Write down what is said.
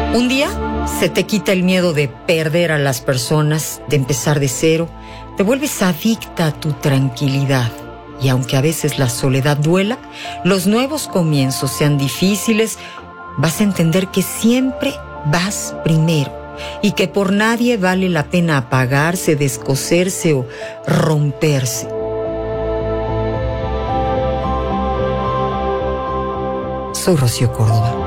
Un día se te quita el miedo de perder a las personas, de empezar de cero, te vuelves adicta a tu tranquilidad. Y aunque a veces la soledad duela, los nuevos comienzos sean difíciles, vas a entender que siempre vas primero y que por nadie vale la pena apagarse, descoserse o romperse. Soy Rocío Córdoba.